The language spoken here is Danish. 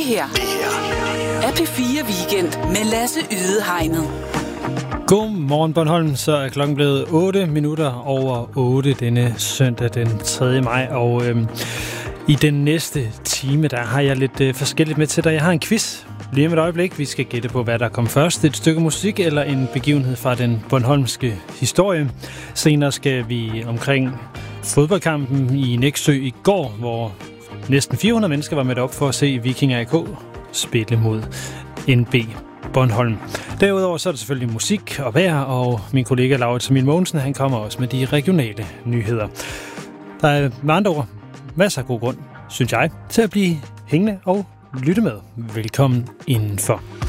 her er P4 Weekend med Lasse Ydehegnet. Godmorgen Bornholm, så er klokken blevet 8 minutter over 8 denne søndag den 3. maj, og i den næste time, der har jeg lidt forskelligt med til dig. Jeg har en quiz lige om et øjeblik. Vi skal gætte på, hvad der kom først. Et stykke musik eller en begivenhed fra den bornholmske historie. Senere skal vi omkring fodboldkampen i Nexø i går, hvor næsten 400 mennesker var med op for at se Viking AK spille mod NB Bornholm. Derudover så er der selvfølgelig musik og vejr, og min kollega Laurits Emil Mogensen, han kommer også med de regionale nyheder. Der er med andre ord masser af god grund, synes jeg, til at blive hængende og lytte med. Velkommen indenfor.